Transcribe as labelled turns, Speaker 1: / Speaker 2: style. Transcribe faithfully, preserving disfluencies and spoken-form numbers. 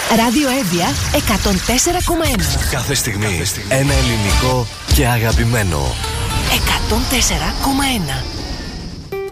Speaker 1: Ράδιο Εύβοια εκατόν τέσσερα κόμμα ένα.
Speaker 2: Κάθε στιγμή, Κάθε στιγμή ένα ελληνικό και αγαπημένο.
Speaker 1: εκατόν τέσσερα κόμμα ένα.